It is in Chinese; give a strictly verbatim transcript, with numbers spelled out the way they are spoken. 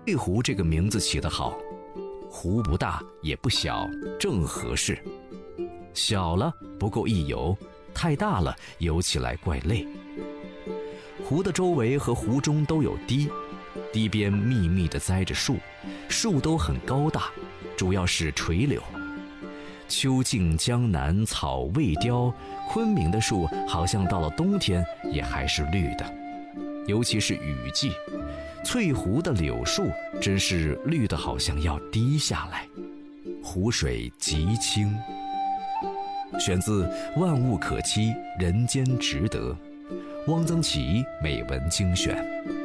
翠湖这个名字起得好，湖不大也不小，正合适。小了不够一游，太大了游起来怪累。湖的周围和湖中都有堤，堤边密密地栽着树，树都很高大，主要是垂柳。秋尽江南草未凋，昆明的树好像到了冬天也还是绿的，尤其是雨季，翠湖的柳树真是绿得好像要滴下来，湖水极清。选自《万物可期，人间值得》，汪曾祺美文精选。